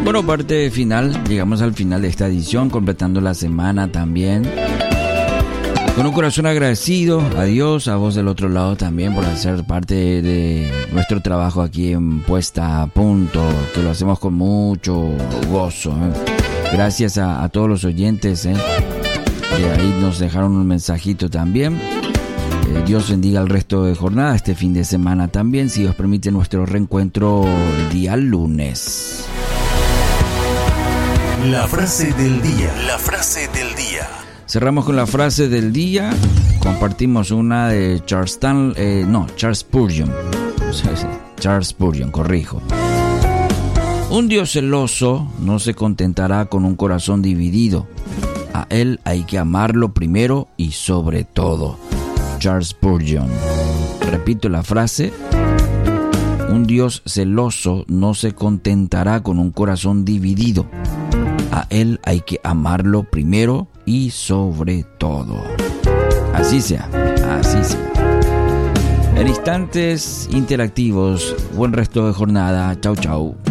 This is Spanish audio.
Bueno, parte final, llegamos al final de esta edición, completando la semana también. Con un corazón agradecido a Dios, a vos del otro lado también por hacer parte de nuestro trabajo aquí en Puesta a Punto, que lo hacemos con mucho gozo. Gracias a todos los oyentes, que ahí nos dejaron un mensajito también. Dios bendiga el resto de jornada, este fin de semana también, si Dios permite nuestro reencuentro el día lunes. La frase del día. La frase del día. Cerramos con la frase del día. Compartimos una de Charles Spurgeon. Charles Spurgeon, corrijo. Un Dios celoso no se contentará con un corazón dividido. A él hay que amarlo primero y sobre todo. Charles Spurgeon. Repito la frase. Un Dios celoso no se contentará con un corazón dividido. A él hay que amarlo primero y sobre todo. Así sea, así sea. En instantes interactivos, buen resto de jornada. Chau, chau.